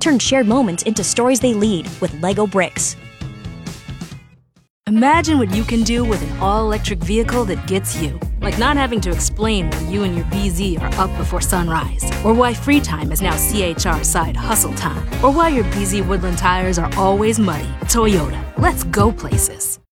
turn shared moments into stories they lead with LEGO bricks. Imagine what you can do with an all-electric vehicle that gets you. Like not having to explain why you and your BZ are up before sunrise, or why free time is now CHR side hustle time, or why your BZ Woodland tires are always muddy. Toyota, let's go places.